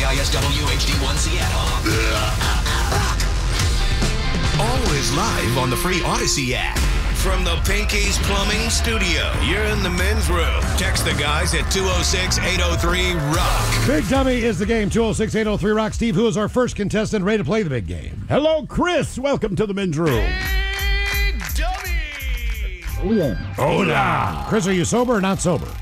KISW HD1 Seattle. Always live on the free Odyssey app. From the Pinky's Plumbing Studio, you're in the men's room. Text the guys at 206-803-ROCK. Big Dummy is the game, 206-803-ROCK. Steve, who is our first contestant ready to play the big game? Hello, Chris. Welcome to the men's room. Big Dummy! Hola. Chris, are you sober or not sober?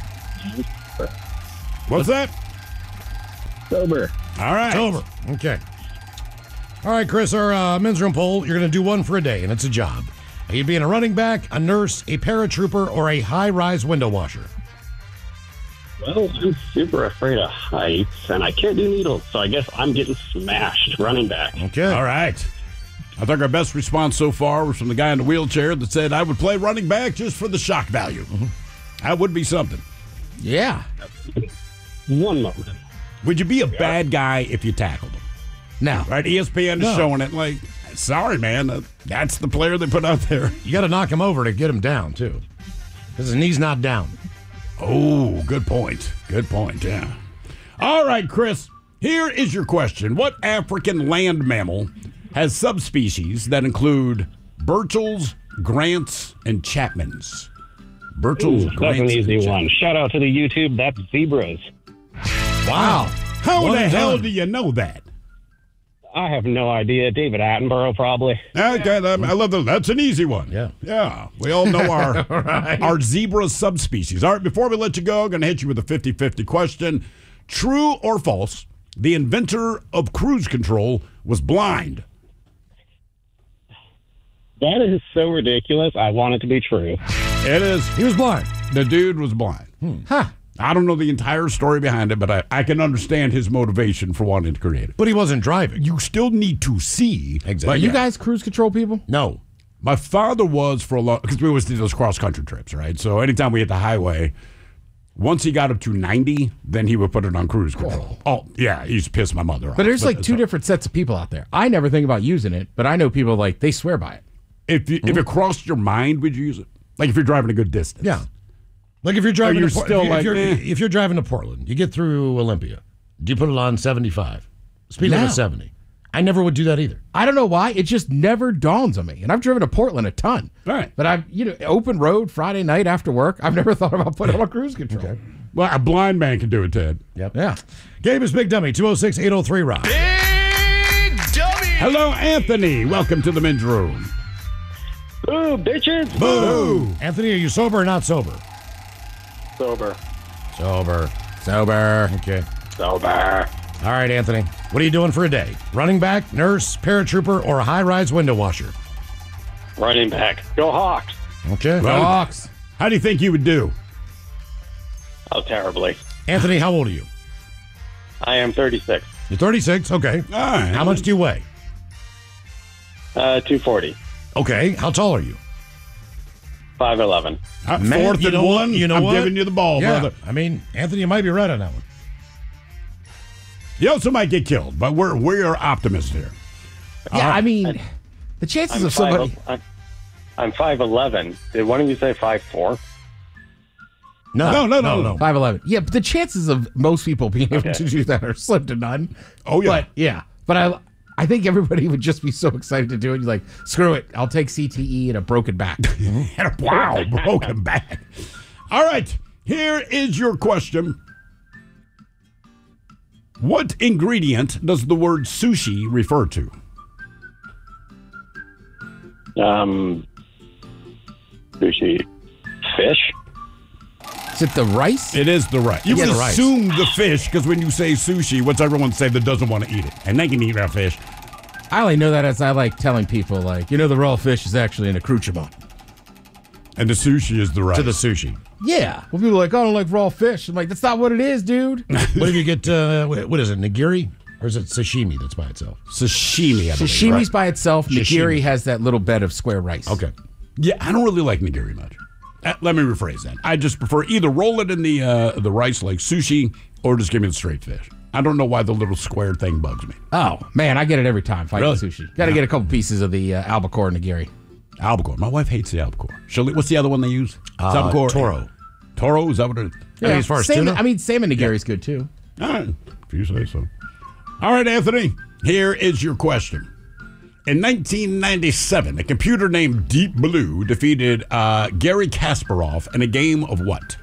What's that? Sober. All right. Sober. Okay. All right, Chris, our men's room poll, you're going to do one for a day, and it's a job. Are you being a running back, a nurse, a paratrooper, or a high-rise window washer? Well, I'm super afraid of heights, and I can't do needles, so I guess I'm getting smashed running back. Okay. All right. I think our best response so far was from the guy in the wheelchair that said, I would play running back just for the shock value. That would be something. Yeah. One moment. Would you be a bad guy if you tackled him? No. Right? ESPN is No. showing it like, sorry, man. That's the player they put out there. You got to knock him over to get him down, too. Because his knee's not down. Oh, good point. Good point, yeah. All right, Chris, here is your question. What African land mammal has subspecies that include Burchell's, Grant's, and Chapman's? Burchell's, That's Grant's, an and easy one. Chapman's. Shout out to the YouTube. That's zebras. Wow. How Well the hell done. do you know that? I have no idea. David Attenborough, probably. Okay, I love that. That's an easy one. Yeah. Yeah. We all know our zebra subspecies. All right, before we let you go, I'm going to hit you with a 50-50 question. True or false, the inventor of cruise control was blind? That is so ridiculous. I want it to be true. It is. He was blind. The dude was blind. Huh. I don't know the entire story behind it, but I can understand his motivation for wanting to create it. But he wasn't driving. You still need to see. Exactly. Are But you yeah. guys cruise control people? No. My father was for a long, because we always did those cross-country trips, right? So anytime we hit the highway, once he got up to 90, then he would put it on cruise control. Oh, yeah, he used to piss my mother off. But there's like two different sets of people out there. I never think about using it, but I know people like they swear by it. If it crossed your mind, would you use it? Like if you're driving a good distance. Yeah. Like if you're driving you're to Por- still if like, you're, eh. if you're driving to Portland, you get through Olympia. Do you put it on 75? Speed limit No. 70. I never would do that either. I don't know why. It just never dawns on me. And I've driven to Portland a ton. Right. But I've, open road Friday night after work. I've never thought about putting on cruise control. Okay. Well, a blind man can do it, Ted. Yep. Yeah. Game is Big Dummy, 206-803-ROCK. Big Dummy! Hello, Anthony. Welcome to the men's room. Boo, bitches! Boo! Anthony, are you sober or not sober? Sober. Sober. Sober. Okay. Sober. All right, Anthony. What are you doing for a day? Running back, nurse, paratrooper, or a high-rise window washer? Running back. Go Hawks. Okay. Well, Hawks. how do you think you would do? Oh, terribly. Anthony, how old are you? I am 36. You're 36. Okay. All right. How much do you weigh? 240. Okay. How tall are you? 5'11". Man, Fourth you and know what? one. You know I'm what? giving you the ball, Yeah. brother. I mean, Anthony, you might be right on that one. You also might get killed, but we're optimists here. Yeah, I mean, the chances I'm of somebody. I'm 5'11". Did one of you say 5'4"? No. 5'11". Yeah, but the chances of most people being able Okay. to do that are slim to none. Oh, yeah. But yeah. But I think everybody would just be so excited to do it. You're like, screw it. I'll take CTE and a broken back. Wow, broken back. All right, here is your question. What ingredient does the word sushi refer to? Sushi. Fish? Is it the rice? It is the rice. You It's would the rice. assume the fish, because when you say sushi, what's everyone say that doesn't want to eat it? And they can eat that fish. I only know that as I like telling people, like, the raw fish is actually an accoutrement. And the sushi is the rice. To the sushi. Yeah. Well, people are like, I don't like raw fish. I'm like, that's not what it is, dude. What if you get, what is it, nigiri? Or is it sashimi that's by itself? Sashimi, I believe. Sashimi's right? by itself. Nigiri Sashimi. has that little bed of square rice. Okay. Yeah, I don't really like nigiri much. Let me rephrase that. I just prefer either roll it in the rice like sushi or just give me the straight fish. I don't know why the little square thing bugs me. Oh, man, I get it every time fighting Really? sushi. Got to get a couple pieces of the albacore nigiri. Albacore. My wife hates the albacore. What's the other one they use? It's albacore. Toro. Toro? Is that what it is? I mean, as far as salmon, tuna? I mean, salmon nigiri is good, too. All right. if you say so. All right, Anthony, here is your question. In 1997, a computer named Deep Blue defeated Gary Kasparov in a game of what?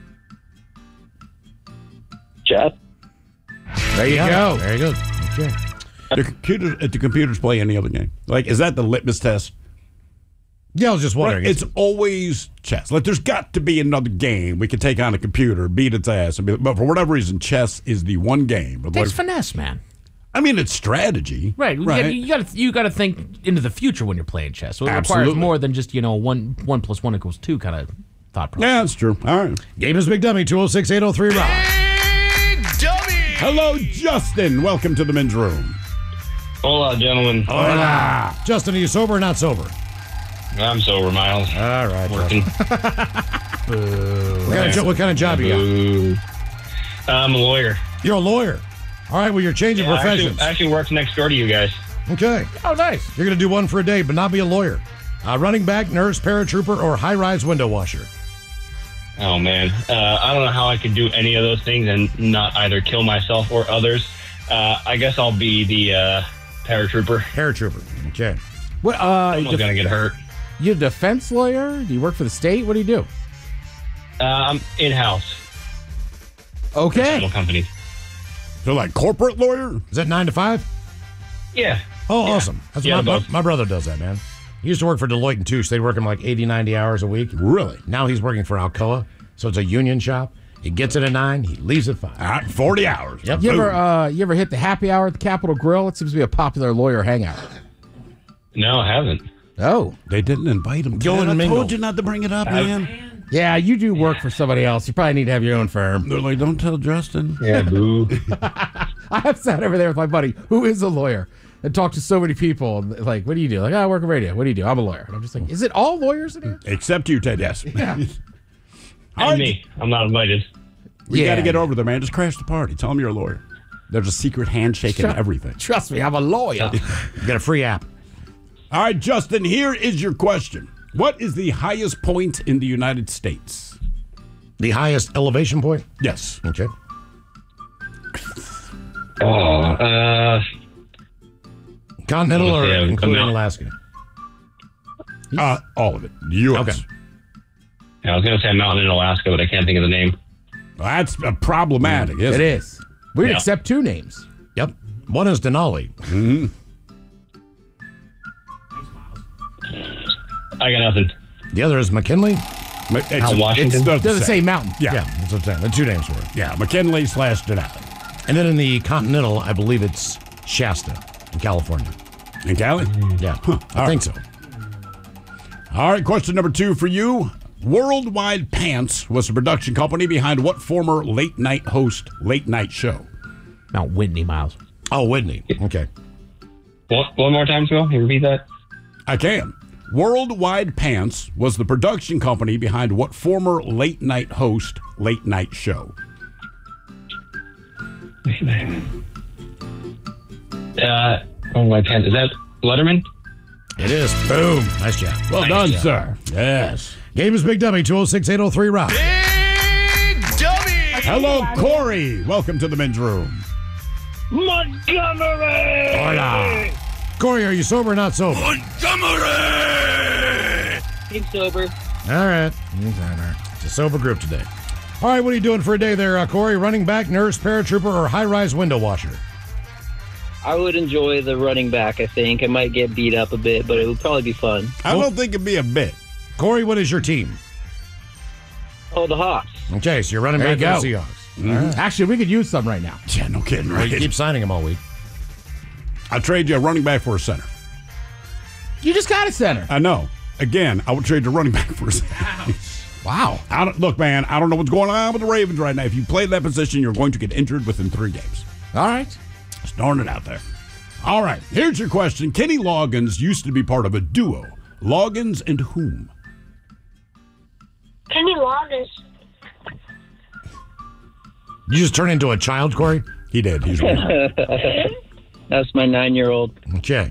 Chess. There you go. Very good. Okay. Do computers play any other game? Like, is that the litmus test? Yeah, I was just wondering. Right, it's always chess. Like, there's got to be another game we can take on a computer, beat its ass, but for whatever reason, chess is the one game. Takes finesse, man. I mean, it's strategy. Right. You got to think into the future when you're playing chess. So it Absolutely. requires more than just, 1 + 1 = 2 kind of thought process. Yeah, that's true. All right. Game is Big Dummy, 206-803-ROCK. Big Dummy. Hello, Justin. Welcome to the men's room. Hola, gentlemen. Hola. Justin, are you sober or not sober? I'm sober, Miles. All right. Working. What kind of job you got? Ooh. I'm a lawyer. You're a lawyer. All right, well, you're changing professions. I actually work next door to you guys. Okay. Oh, nice. You're going to do one for a day, but not be a lawyer. Running back, nurse, paratrooper, or high-rise window washer. Oh, man. I don't know how I could do any of those things and not either kill myself or others. I guess I'll be the paratrooper. Paratrooper. Okay. What? Someone's going to get hurt. You a defense lawyer? Do you work for the state? What do you do? I'm in-house. Okay. Little company. So, like, corporate lawyer? Is that 9 to 5? Yeah. Oh, awesome. That's Yeah, what both. my brother does that, man. He used to work for Deloitte and Touche. They'd work him like 80, 90 hours a week. Really? Now he's working for Alcoa, so it's a union shop. He gets it at 9, he leaves at 5. All right, 40 hours. Yep. You ever hit the happy hour at the Capitol Grill? It seems to be a popular lawyer hangout. No, I haven't. Oh. They didn't invite him. Go and I mingle. told you not to bring it up, man. Yeah, you do work for somebody else. You probably need to have your own firm. They're like, don't tell Justin. Yeah, boo. I have sat over there with my buddy, who is a lawyer, and talked to so many people. And like, what do you do? Like, I work in radio. What do you do? I'm a lawyer. And I'm just like, is it all lawyers in here? Except you, Ted. Yes. Yeah. And me. I'm not invited. We Yeah. got to get over there, man. Just crash the party. Tell them you're a lawyer. There's a secret handshake and everything. Trust me, I'm a lawyer. You got a free app. All right, Justin, here is your question. What is the highest point in the United States? The highest elevation point? Yes. Okay. Continental or Yeah, including Mount- Alaska? All of it. U.S. Okay. Yeah, I was going to say a mountain in Alaska, but I can't think of the name. Well, that's problematic, isn't It it? is. We'd Yeah. accept 2 names. Yep. One is Denali. I got nothing. The other is McKinley. It's, Washington? it's Doesn't say mountain. Yeah. Yeah, that's what I'm saying. The 2 names for it. Yeah, McKinley / Denali. And then in the Continental, I believe it's Shasta in California. In Cali? Yeah, All I think so. All right, question number 2 for you. Worldwide Pants was the production company behind what former late night show? Mount Whitney, Miles. Oh, Whitney. Okay. One more time, Phil. Can you repeat that? I can. Worldwide Pants was the production company behind what former late night show? Oh, my pen. Is that Letterman? It is. Boom. Nice job. Well done, sir. Yes. Game is Big Dummy, 206-803-ROCK. Big Dummy. Hello, Corey. Welcome to the men's room. Montgomery! Hola. Corey, are you sober or not sober? Montgomery. I'm sober. All right. It's a sober group today. All right, what are you doing for a day there, Corey? Running back, nurse, paratrooper, or high-rise window washer? I would enjoy the running back, I think. I might get beat up a bit, but it would probably be fun. I don't think it'd be a bit. Corey, what is your team? Oh, the Hawks. Okay, so you're running There back you to go. the Seahawks. Actually, we could use some right now. Yeah, no kidding, You right? keep signing them all week. I'll trade you a running back for a center. You just got a center. I know. Again, I would trade you a running back for a center. Wow. Look, man, I don't know what's going on with the Ravens right now. If you play that position, you're going to get injured within 3 games. All right. Just throwing it out there. All right, here's your question. Kenny Loggins used to be part of a duo. Loggins and whom? Kenny Loggins. You just turn into a child, Corey? He did. He's right. That's my 9-year-old. Okay.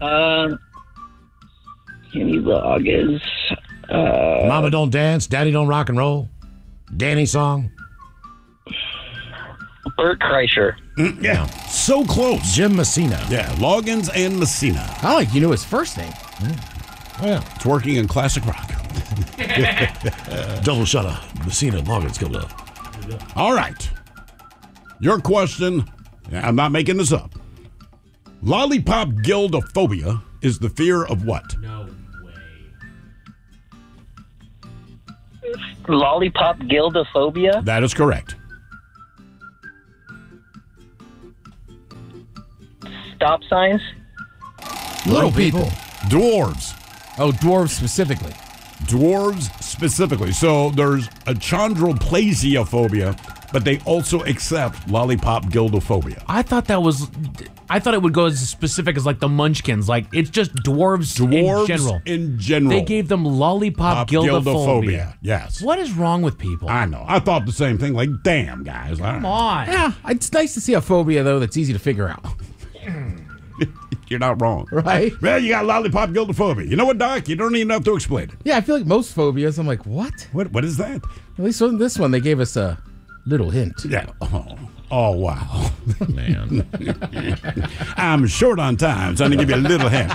Kenny Loggins. Mama don't dance, daddy don't rock and roll. Danny song. Bert Kreischer. Yeah, so close. Jim Messina. Yeah, Loggins and Messina. I like you knew his first name. Oh, yeah. It's working in classic rock. Double shutter. Messina, Loggins, killed up. All right. Your question, I'm not making this up. Lollipop gildophobia is the fear of what? No way. Lollipop gildophobia? That is correct. Stop signs? Little people. Dwarves. Oh, dwarves specifically. Dwarves specifically. So there's achondroplasiophobia, but they also accept lollipop gildophobia. I thought it would go as specific as like the Munchkins. Like it's just dwarves Dwarves in general. They gave them lollipop gildophobia. Yes. What is wrong with people? I know. I thought the same thing. Like, damn, guys. Come on. Yeah, it's nice to see a phobia, though, that's easy to figure out. You're not wrong. Right? Well, you got lollipop gildophobia. You know what, Doc? You don't even have to explain it. Yeah, I feel like most phobias, I'm like, what? What is that? At least on this one, they gave us a little hint. Yeah. Oh wow. Man. I'm short on time, so I'm going to give you a little hint.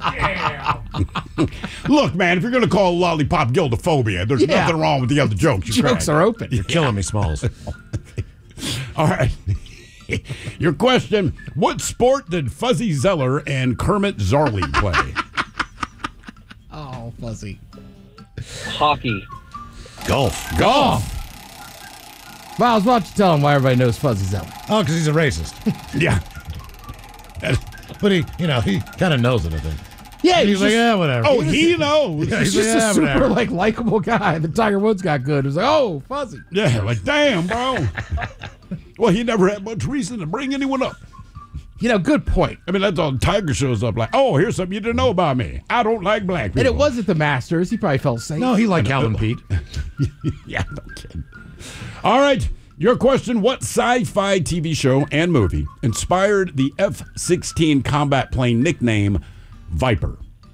Look, man, if you're going to call lollipop gildophobia, there's nothing wrong with the other jokes. Jokes are open. You're killing me, Smalls. All right. Your question, what sport did Fuzzy Zeller and Kermit Zarley play? Oh, fuzzy. Hockey. Golf. Golf. Well, I was about to tell him why everybody knows Fuzzy Zeller. Oh, because he's a racist. Yeah. But he kind of knows it, I think. Yeah, He's like, yeah, whatever. Oh, he knows. Yeah, he's he's just like, a yeah, super, whatever. likable guy. The Tiger Woods got good. It was like, oh, Fuzzy. Yeah, like, damn, bro. Well, he never had much reason to bring anyone up. Good point. I mean, that's all Tiger shows up like, oh, here's something you didn't know about me. I don't like black people. And it wasn't the Masters. He probably felt safe. No, he liked Calvin Pete. Yeah, no kidding. All right, your question, what sci-fi TV show and movie inspired the F-16 combat plane nickname Viper?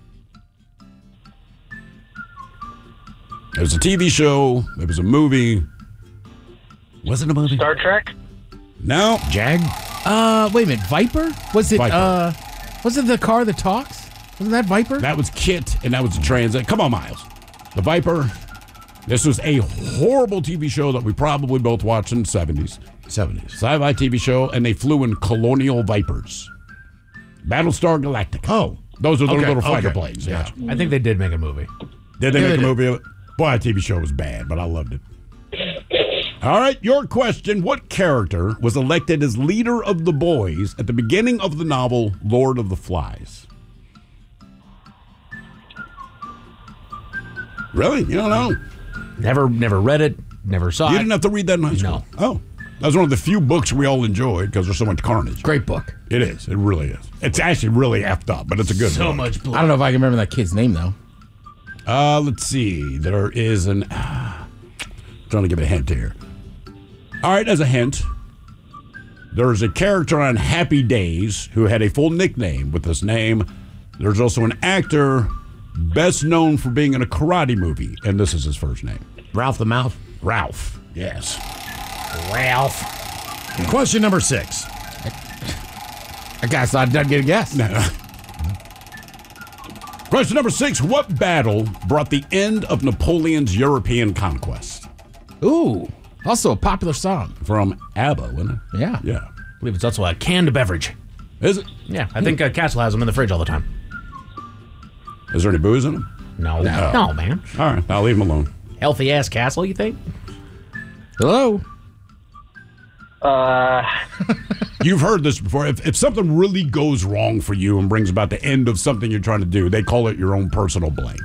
It was a TV show. It was a movie. Was it a movie? Star Trek? No. Jag? Wait a minute. Viper? Was it, Viper. was it the car that talks? Wasn't that Viper? That was Kit, and that was the Transit. Come on, Miles. The Viper. This was a horrible TV show that we probably both watched in the 70s. 70s. Sci-fi TV show, and they flew in Colonial Vipers. Battlestar Galactica. Oh. Those are the Okay, little fighter okay. planes. Yeah. Yeah. I think they did make a movie. Did they Yeah, make they a movie of it? Boy, that TV show was bad, but I loved it. All right, your question. What character was elected as leader of the boys at the beginning of the novel Lord of the Flies? Really? You don't know? Never read it. Never saw You it. didn't have to read that in high school? Oh. That was one of the few books we all enjoyed because there's so much carnage. Great book. It is. It really is. It's actually really effed up, but it's a good So book. much blood. I don't know if I can remember that kid's name, though. Let's see. There is an... trying to give a hint here. All right, as a hint, there's a character on Happy Days who had a full nickname with this name. There's also an actor best known for being in a karate movie, and this is his first name. Ralph the Mouth. Ralph. Yes. Ralph. Question number 6. I guess I didn't get a guess. Question number 6. What battle brought the end of Napoleon's European conquest? Ooh. Also a popular song. From ABBA, wasn't it? Yeah. Yeah. I believe it's also a canned beverage. Is it? Yeah, I think Castle has them in the fridge all the time. Is there any booze in them? No, man. All right, I'll leave them alone. Healthy ass Castle, you think? Hello? You've heard this before. If something really goes wrong for you and brings about the end of something you're trying to do, they call it your own personal blank.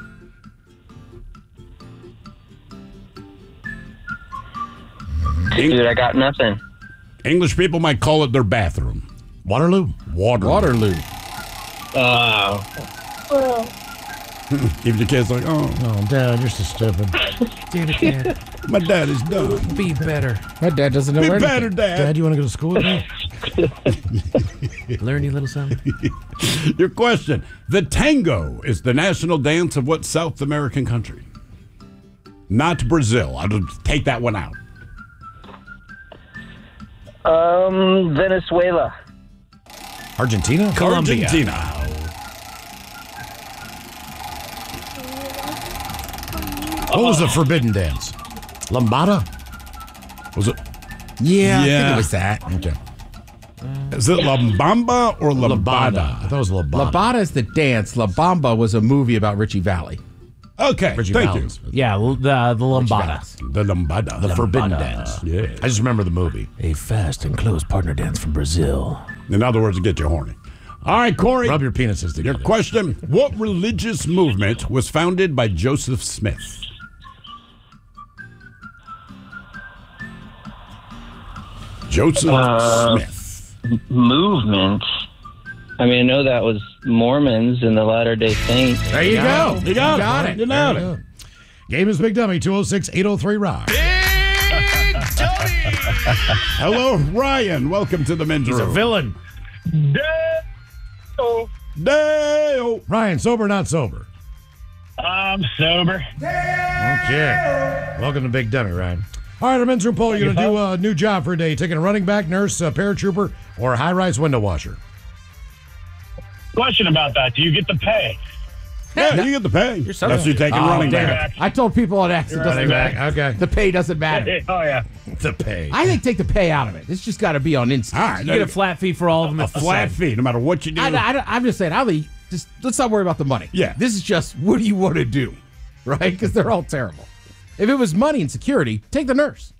Dude, I got nothing. English people might call it their bathroom. Waterloo. Waterloo. Even the kids like, oh, Oh, Dad, you're so stupid. Damn it, Dad. my dad is done. Be better. My dad doesn't know Be anything. better, Dad. Dad, you want to go to school with me? Learn you little something. Your question. The tango is the national dance of what South American country? Not Brazil. I'll just take that one out. Venezuela. Argentina? Colombia. Argentina. What was the forbidden dance? Lambada? Was it? Yeah, I Yeah. think it was that. Okay. Is it La Bamba or La I Bada? thought it was Lambada. La Bada is the dance. La Bamba was a movie about Richie Valley. Okay, Richie thank Valens. Yeah, the lambada. you. The Lambada. The forbidden Lambada. dance. Yeah. I just remember the movie. A fast and close partner dance from Brazil. In other words, get you horny. All right, Corey. Rub your penises Your together. question: what religious movement was founded by Joseph Smith? Joseph Smith. Movement. I mean, I know that was Mormons and the Latter-day Saints. There you go. You got it. it. You got There you it. go. Game is Big Dummy, 206-803-ROCK. Hello, Ryan. Welcome to the men's He's a room. villain. Dale. Ryan, sober or not sober? I'm sober. Okay. Welcome to Big Dummy, Ryan. All right, our men's room poll. You're going to do a new job for a day. Taking a running back, nurse, paratrooper, or a high-rise window washer. Question about that. Do you get the pay? Yeah, you get the pay. Unless you're taking running back. I told people on X it doesn't matter. Okay. The pay doesn't matter. Oh, yeah. The pay. I think take the pay out of it. It's just got to be on instant. All right. You get a flat fee for all of them. a It's the flat same. fee, no matter what you do. I'm just saying, just let's not worry about the money. Yeah. This is just what do you want to do, right? Because they're all terrible. If it was money and security, take the nurse.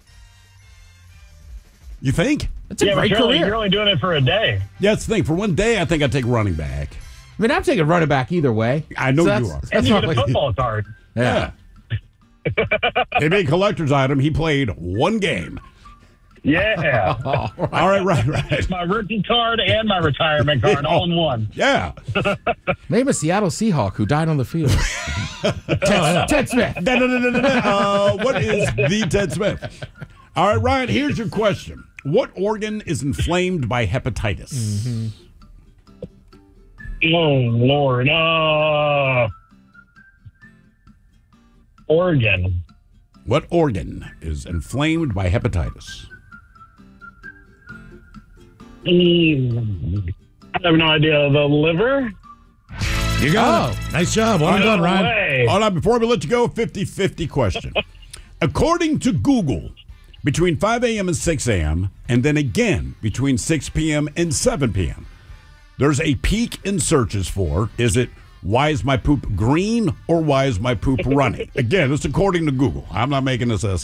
You think? It's a Yeah, but great career. you're only doing it for a day. Yeah, that's the thing. For one day, I think I'd take running back. I mean, I'm taking running back either way. I know So you are. That's And you not get a like, football card. yeah. It'd be a collector's item. He played one game. Yeah. All right, right. It's my rookie card and my retirement card all in one. Yeah. Name a Seattle Seahawk who died on the field. Ted Smith. What is the Ted Smith? All right, Ryan, here's your question. What organ is inflamed by hepatitis? Oh, Lord. Oregon. What organ is inflamed by hepatitis? I have no idea. The liver? You got it. Nice job. Well done, No Ryan. way. Hold on, before we let you go, 50-50 question. According to Google, between 5 a.m. and 6 a.m., and then again between 6 p.m. and 7 p.m., there's a peak in searches for, is it why is my poop green or why is my poop running? Again, it's according to Google. I'm not making this up.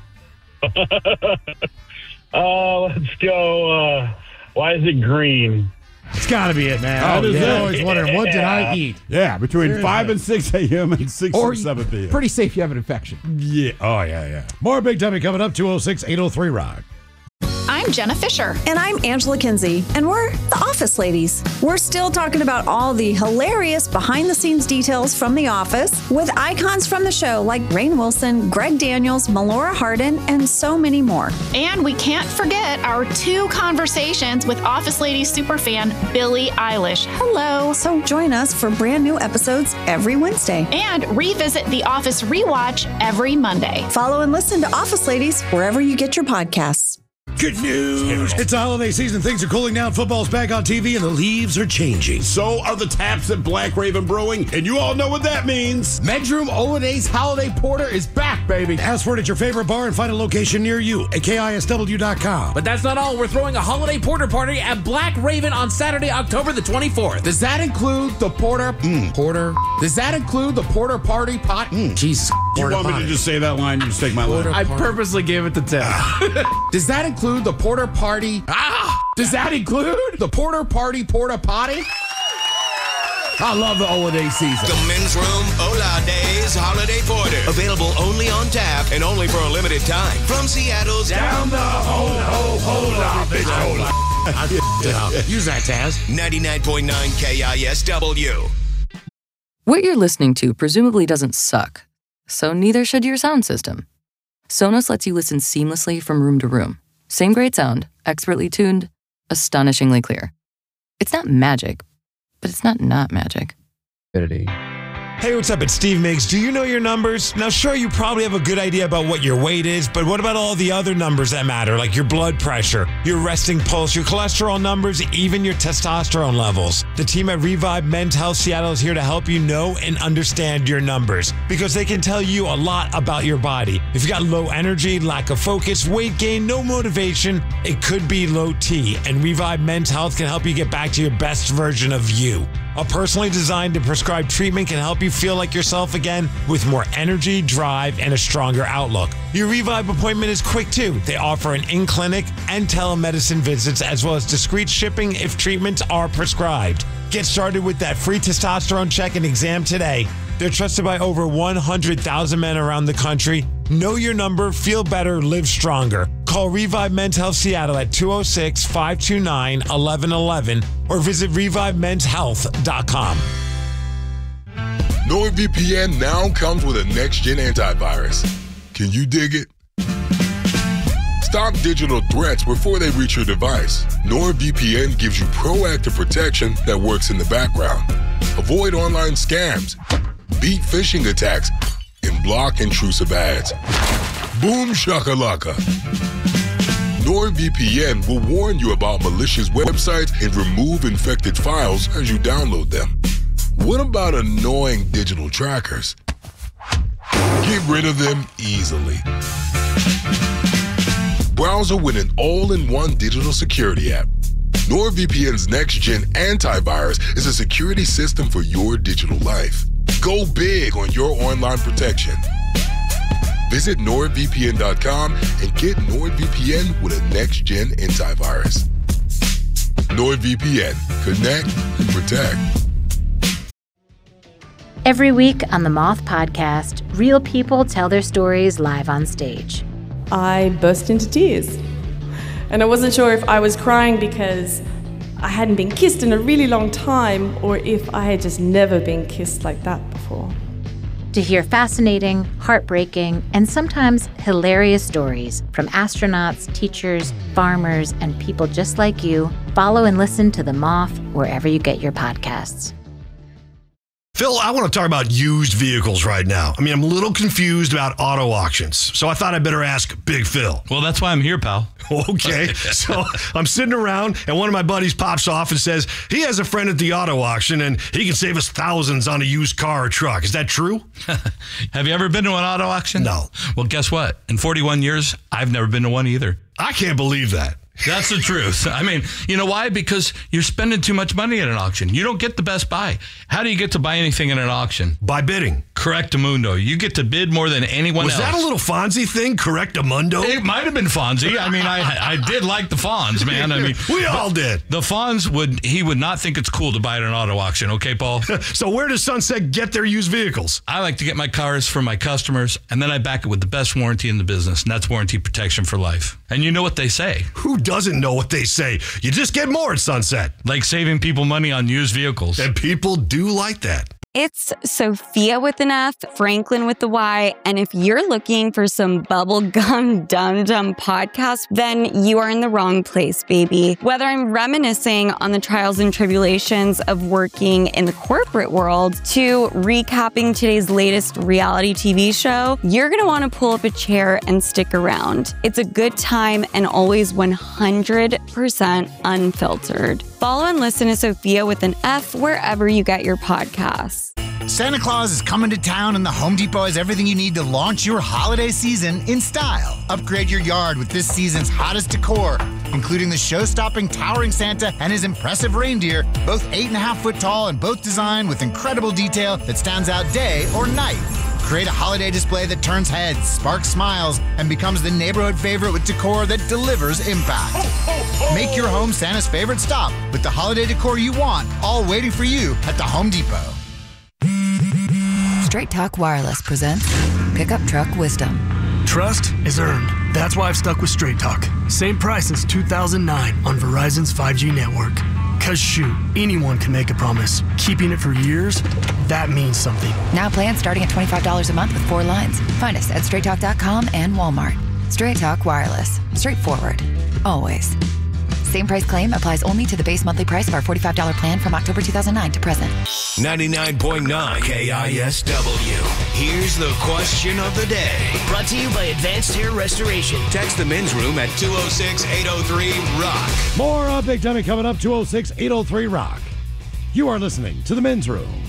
Let's go. Why is it green? It's got to be it, man. That is You're it. always wondering, what did I eat? Yeah, between 5 and 6 a.m. and 6 Or and 7 p.m. pretty safe you have an infection. Yeah. Oh, yeah. More Big Dummy coming up, 206-803-ROCK. I'm Jenna Fisher. And I'm Angela Kinsey, and we're the Office Ladies. We're still talking about all the hilarious behind-the-scenes details from The Office with icons from the show like Rainn Wilson, Greg Daniels, Melora Hardin, and so many more. And we can't forget our 2 conversations with Office Ladies superfan Billie Eilish. Hello. So join us for brand new episodes every Wednesday. And revisit The Office Rewatch every Monday. Follow and listen to Office Ladies wherever you get your podcasts. Good news. It's the holiday season. Things are cooling down. Football's back on TV, and the leaves are changing. So are the taps at Black Raven Brewing, and you all know what that means. Men's Room Holidays Holiday Porter is back, baby. Ask for it at your favorite bar and find a location near you at KISW.com. But that's not all. We're throwing a holiday porter party at Black Raven on Saturday, October the 24th. Does that include the porter? Porter. Does that include the porter party pot? Jesus. You want me to just say that line? You just take my line. I purposely gave it to Tim. Does that include the porter party? Does that include the porter party porta potty? I love the holiday season. The Men's Room Hola Days Holiday Porter. Available only on tap and only for a limited time. From Seattle's down the hola, bitch, hola. Use that, Taz. 99.9 KISW. What you're listening to presumably doesn't suck, so neither should your sound system. Sonos lets you listen seamlessly from room to room. Same great sound, expertly tuned, astonishingly clear. It's not magic, but it's not magic. Hey, what's up? It's Steve Miggs. Do you know your numbers? Now, sure, you probably have a good idea about what your weight is, but what about all the other numbers that matter, like your blood pressure, your resting pulse, your cholesterol numbers, even your testosterone levels? The team at Revive Men's Health Seattle is here to help you know and understand your numbers, because they can tell you a lot about your body. If you got low energy, lack of focus, weight gain, no motivation, it could be low T, and Revive Men's Health can help you get back to your best version of you. A personally designed and prescribed treatment can help you feel like yourself again with more energy, drive, and a stronger outlook. Your Revive appointment is quick too. They offer an in-clinic and telemedicine visits, as well as discreet shipping if treatments are prescribed. Get started with that free testosterone check and exam today. They're trusted by over 100,000 men around the country. Know your number, feel better, live stronger. Call Revive Men's Health Seattle at 206-529-1111 or visit ReviveMen'sHealth.com. NordVPN now comes with a next-gen antivirus. Can you dig it? Stop digital threats before they reach your device. NordVPN gives you proactive protection that works in the background. Avoid online scams, beat phishing attacks, and block intrusive ads. Boom shakalaka. NordVPN will warn you about malicious websites and remove infected files as you download them. What about annoying digital trackers? Get rid of them easily. Browser with an all-in-one digital security app. NordVPN's next-gen antivirus is a security system for your digital life. Go big on your online protection. Visit NordVPN.com and get NordVPN with a next-gen antivirus. NordVPN. Connect and protect. Every week on the Moth Podcast, real people tell their stories live on stage. I burst into tears. And I wasn't sure if I was crying because I hadn't been kissed in a really long time, or if I had just never been kissed like that before. To hear fascinating, heartbreaking, and sometimes hilarious stories from astronauts, teachers, farmers, and people just like you, follow and listen to The Moth wherever you get your podcasts. Phil, I want to talk about used vehicles right now. I mean, I'm a little confused about auto auctions, so I thought I'd better ask Big Phil. Well, that's why I'm here, pal. Okay, so I'm sitting around, and one of my buddies pops off and says he has a friend at the auto auction, and he can save us thousands on a used car or truck. Is that true? Have you ever been to an auto auction? No. Well, guess what? In 41 years, I've never been to one either. I can't believe that. That's the truth. I mean, you know why? Because you're spending too much money at an auction. You don't get the best buy. How do you get to buy anything in an auction? By bidding. Correctamundo. You get to bid more than anyone else. Was that a little Fonzie thing, Correctamundo? It might have been Fonzie. I mean, I did like the Fonz, man. I mean, we all did. The Fonz would not think it's cool to buy at an auto auction, okay, Paul? So where does Sunset get their used vehicles? I like to get my cars from my customers, and then I back it with the best warranty in the business, and that's warranty protection for life. And you know what they say. Who doesn't know what they say? You just get more at Sunset. Like saving people money on used vehicles. And people do like that. It's Sophia with an F, Franklin with the Y, and if you're looking for some bubblegum dum-dum podcast, then you are in the wrong place, baby. Whether I'm reminiscing on the trials and tribulations of working in the corporate world to recapping today's latest reality TV show, you're going to want to pull up a chair and stick around. It's a good time and always 100% unfiltered. Follow and listen to Sophia with an F wherever you get your podcasts. Santa Claus is coming to town, and the Home Depot has everything you need to launch your holiday season in style. Upgrade your yard with this season's hottest decor, including the show-stopping towering Santa and his impressive reindeer, both 8.5 foot tall and both designed with incredible detail that stands out day or night. Create a holiday display that turns heads, sparks smiles, and becomes the neighborhood favorite with decor that delivers impact. Make your home Santa's favorite stop with the holiday decor you want, all waiting for you at the Home Depot. Straight Talk Wireless presents Pickup Truck Wisdom. Trust is earned. That's why I've stuck with Straight Talk. Same price since 2009 on Verizon's 5G network. Cause shoot, anyone can make a promise. Keeping it for years, that means something. Now plans starting at $25 a month with 4 lines. Find us at StraightTalk.com and Walmart. Straight Talk Wireless. Straightforward. Always. Same price claim applies only to the base monthly price of our $45 plan from October 2009 to present. 99.9 KISW. Here's the question of the day. Brought to you by Advanced Hair Restoration. Text the men's room at 206-803-ROCK. More Big Dummy coming up, 206-803-ROCK. You are listening to the men's room.